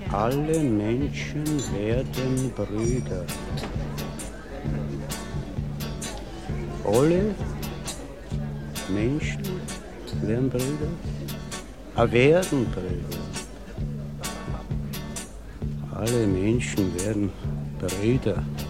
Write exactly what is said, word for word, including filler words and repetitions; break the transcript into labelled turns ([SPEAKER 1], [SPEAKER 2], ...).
[SPEAKER 1] Alle Menschen werden Brüder. Alle Menschen werden Brüder? Ah, werden Brüder. Alle Menschen werden Brüder.